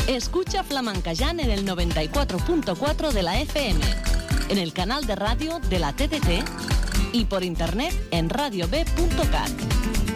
Escucha Flamencayán en el 94.4 de la FM, en el canal de radio de la TDT y por internet en radiob.cat.